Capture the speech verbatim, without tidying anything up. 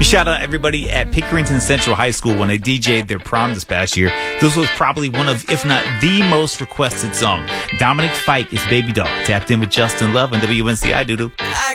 Shout out everybody at Pickerington Central High School when they D J'd their prom this past year. This was probably one of, if not the most requested song. Dominic Fike is Baby Doll. Tapped in with Justin Love on W N C I Doodoo.